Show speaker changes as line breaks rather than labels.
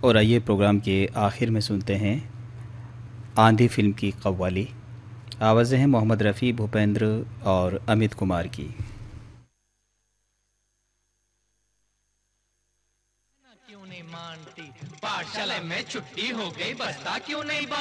और आइए प्रोग्राम के आखिर में सुनते हैं आंधी फिल्म की कव्वाली। आवाज़ें हैं मोहम्मद रफ़ी, भूपेंद्र और अमित कुमार की।
क्यों नहीं मानती पाठशाला में छुट्टी हो गई बस्ता क्यों नहीं